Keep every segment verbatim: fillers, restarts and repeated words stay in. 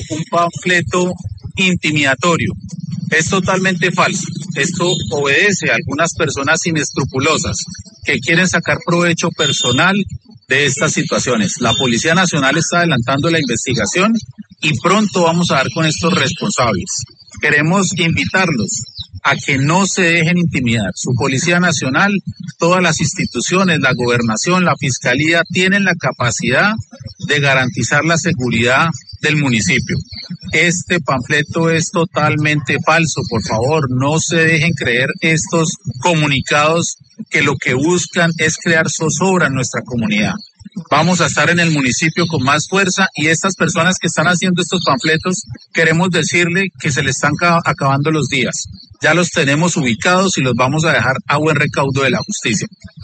un panfleto intimidatorio. Es totalmente falso. Esto obedece a algunas personas inescrupulosas que quieren sacar provecho personal de estas situaciones. La Policía Nacional está adelantando la investigación y pronto vamos a dar con estos responsables. Queremos invitarlos a que no se dejen intimidar. Su Policía Nacional, todas las instituciones, la gobernación, la fiscalía, tienen la capacidad de garantizar la seguridad del municipio. Este panfleto es totalmente falso. Por favor, no se dejen creer estos comunicados que lo que buscan es crear zozobra en nuestra comunidad. Vamos a estar en el municipio con más fuerza y estas personas que están haciendo estos panfletos, queremos decirle que se les están acabando los días. Ya los tenemos ubicados y los vamos a dejar a buen recaudo de la justicia.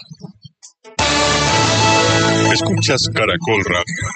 Escuchas Caracol Radio.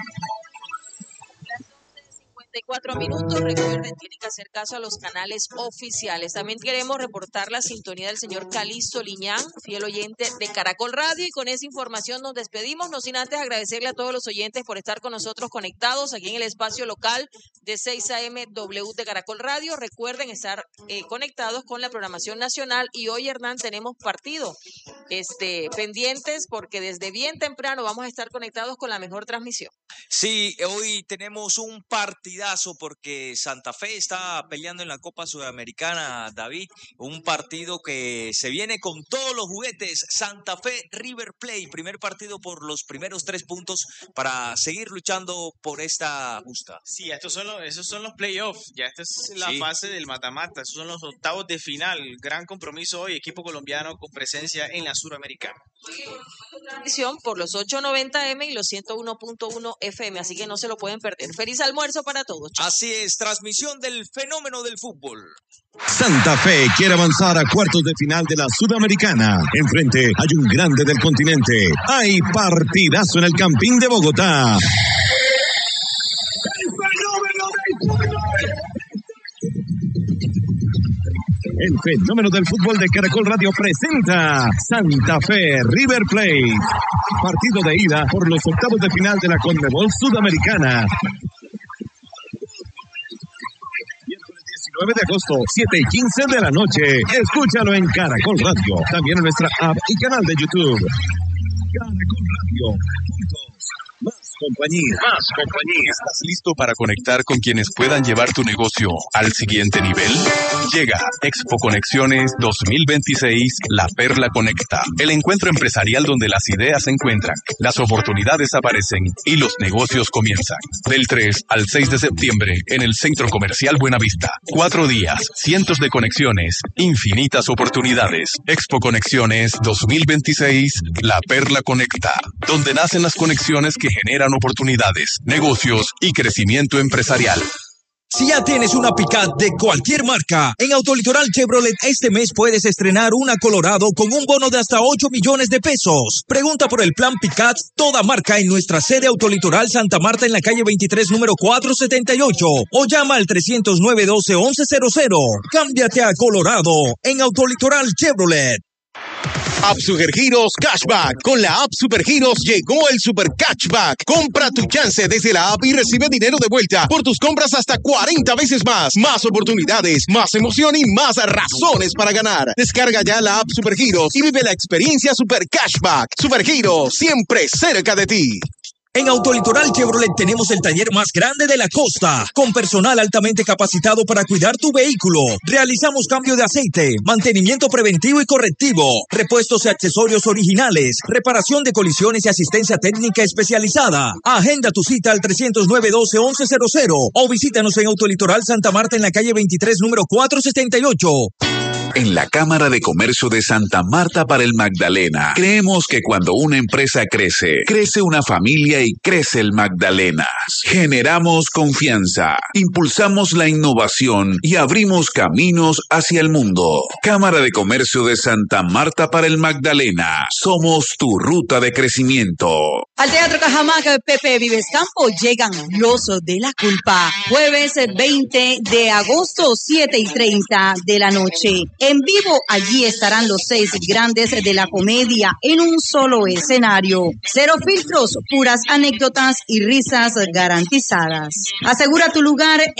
Cuatro minutos, recuerden, tienen que hacer caso a los canales oficiales. También queremos reportar la sintonía del señor Calixto Liñán, fiel oyente de Caracol Radio, y con esa información nos despedimos, no sin antes agradecerle a todos los oyentes por estar con nosotros conectados aquí en el espacio local de seis A M W de Caracol Radio. Recuerden estar eh, conectados con la programación nacional, y hoy, Hernán, tenemos partido este, pendientes porque desde bien temprano vamos a estar conectados con la mejor transmisión. Sí, hoy tenemos un partidazo porque Santa Fe está peleando en la Copa Sudamericana, David, un partido que se viene con todos los juguetes. Santa Fe River Plate, primer partido por los primeros tres puntos para seguir luchando por esta justa. Sí, estos son los, esos son los playoffs, ya esta es la Sí. fase del mata-mata, esos son los octavos de final, gran compromiso hoy, equipo colombiano con presencia en la Suramericana. Transmisión por los ochocientos noventa eme y los ciento uno punto uno efe eme, así que no se lo pueden perder. Feliz almuerzo para todos. Chao. Así es, transmisión del fenómeno del fútbol. Santa Fe quiere avanzar a cuartos de final de la Sudamericana. Enfrente hay un grande del continente. Hay partidazo en el Campín de Bogotá. El fenómeno del fútbol de Caracol Radio presenta Santa Fe River Plate. Partido de ida por los octavos de final de la Conmebol Sudamericana. Miércoles diecinueve de agosto, siete y quince de la noche. Escúchalo en Caracol Radio. También en nuestra app y canal de YouTube. Caracol Radio. Juntos. Más compañía. Más compañía. ¿Estás listo para conectar con quienes puedan llevar tu negocio al siguiente nivel? Llega Expo Conexiones dos mil veintiséis, La Perla Conecta, el encuentro empresarial donde las ideas se encuentran, las oportunidades aparecen y los negocios comienzan. Del tres al seis de septiembre en el Centro Comercial Buenavista. Cuatro días, cientos de conexiones, infinitas oportunidades. Expo Conexiones dos mil veintiséis, La Perla Conecta, donde nacen las conexiones que generan oportunidades, negocios y crecimiento empresarial. Si ya tienes una Pickup de cualquier marca, en Autolitoral Chevrolet este mes puedes estrenar una Colorado con un bono de hasta ocho millones de pesos. Pregunta por el plan Pickup toda marca en nuestra sede Autolitoral Santa Marta en la calle veintitrés, número cuatrocientos setenta y ocho, o llama al trescientos nueve, doce, once cero cero. Cámbiate a Colorado en Autolitoral Chevrolet. App Supergiros Cashback. Con la App Supergiros llegó el Super Cashback. Compra tu chance desde la app y recibe dinero de vuelta por tus compras hasta cuarenta veces más. Más oportunidades, más emoción y más razones para ganar. Descarga ya la App Supergiros y vive la experiencia Super Cashback. Supergiros, siempre cerca de ti. En Autolitoral Chevrolet tenemos el taller más grande de la costa, con personal altamente capacitado para cuidar tu vehículo. Realizamos cambio de aceite, mantenimiento preventivo y correctivo, repuestos y accesorios originales, reparación de colisiones y asistencia técnica especializada. Agenda tu cita al trescientos nueve, doce, once cero cero o visítanos en Autolitoral Santa Marta en la calle veintitrés, número cuatrocientos setenta y ocho. En la Cámara de Comercio de Santa Marta para el Magdalena, creemos que cuando una empresa crece, crece una familia y crece el Magdalenas. Generamos confianza, impulsamos la innovación y abrimos caminos hacia el mundo. Cámara de Comercio de Santa Marta para el Magdalena. Somos tu ruta de crecimiento. Al Teatro Cajamarca de Pepe Vives Campo llegan Los de la Culpa. Jueves veinte de agosto, siete y treinta de la noche. En vivo, allí estarán los seis grandes de la comedia en un solo escenario. Cero filtros, puras anécdotas y risas garantizadas. Asegura tu lugar